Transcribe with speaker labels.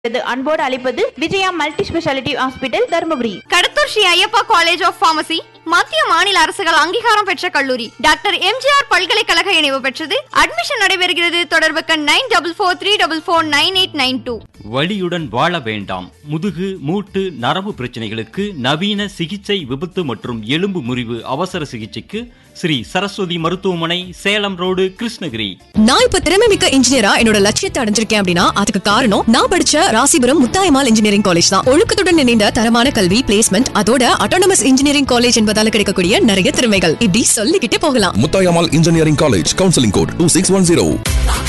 Speaker 1: அன்போடு அழைப்பது Vijaya multi speciality hospital Dharmapuri.
Speaker 2: Kadathur Sri Ayyappa college of pharmacy மத்திய மாநில அரசுகள் அங்கீகாரம் பெற்ற கல்லூரி. டாக்டர் எம்ஜிஆர் பல்கலைக்கழக இணைவு பெற்றது. அட்மிஷன் நடைபெறுகிறது. தொடர்புக்கு 9443449892.
Speaker 3: வலியுடன் வாழ வேண்டாம். முதுகு, மூட்டு, நரம்பு பிரச்சனைகளுக்கு நவீன சிகிச்சை, விபத்து மற்றும் எலும்பு முறிவு அவசர சிகிச்சைக்கு ஸ்ரீ சரஸ்வதி மருத்துவமனை, சேலம் ரோடு, கிருஷ்ணகிரி.
Speaker 4: நான் இப்ப திறமைமிக்க இன்ஜினியரா என்னோட லட்சியத்தை அடைஞ்சிருக்கேன் அப்படின்னா அதுக்கு காரணம் நான் படிச்ச ராசிபுரம் முத்தாயம்மாள் இன்ஜினியரிங் காலேஜ் தான். ஒழுக்கத்துடன் இணைந்த தரமான கல்வி, பிளேஸ்மெண்ட், அதோட அட்டானமஸ் இன்ஜினியரிங் காலேஜ் என்பதால கிடைக்கக்கூடிய நிறைய திறமைகள் இப்படி சொல்லிக்கிட்டே போகலாம்.
Speaker 5: Muthayammal engineering college, counselling code 2610.